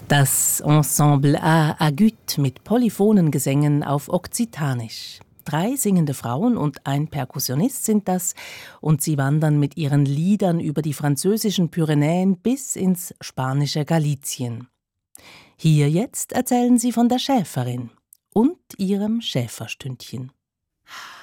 Das Ensemble A Agut mit polyphonen Gesängen auf Okzitanisch. 3 singende Frauen und ein Perkussionist sind das, und sie wandern mit ihren Liedern über die französischen Pyrenäen bis ins spanische Galizien. Hier jetzt erzählen sie von der Schäferin und ihrem Schäferstündchen.